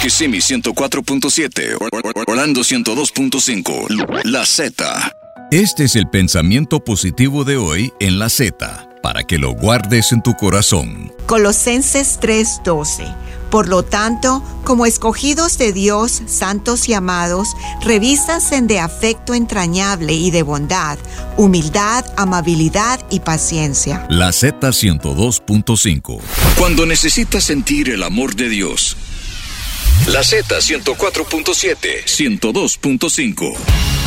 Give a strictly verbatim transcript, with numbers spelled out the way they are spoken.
Kissimmee ciento cuatro punto siete, Orlando ciento dos punto cinco, La Z. Este es el pensamiento positivo de hoy en La Z, para que lo guardes en tu corazón. Colosenses tres doce. Por lo tanto, como escogidos de Dios, santos y amados, revístanse de afecto entrañable y de bondad, humildad, amabilidad y paciencia. La Z ciento dos punto cinco. Cuando necesitas sentir el amor de Dios. La Z ciento cuatro punto siete, ciento dos punto cinco.